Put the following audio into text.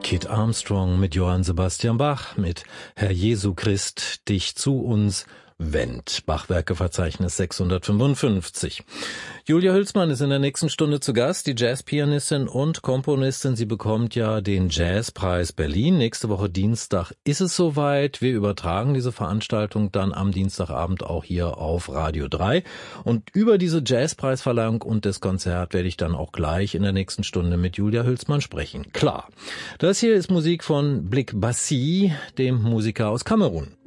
Kit Armstrong mit Johann Sebastian Bach, mit Herr Jesu Christ, dich zu uns Wendt, Bachwerkeverzeichnis 655. Julia Hülsmann ist in der nächsten Stunde zu Gast, die Jazzpianistin und Komponistin. Sie bekommt ja den Jazzpreis Berlin. Nächste Woche Dienstag ist es soweit. Wir übertragen diese Veranstaltung dann am Dienstagabend auch hier auf Radio 3. Und über diese Jazzpreisverleihung und das Konzert werde ich dann auch gleich in der nächsten Stunde mit Julia Hülsmann sprechen. Klar. Das hier ist Musik von Blik Bassi, dem Musiker aus Kamerun.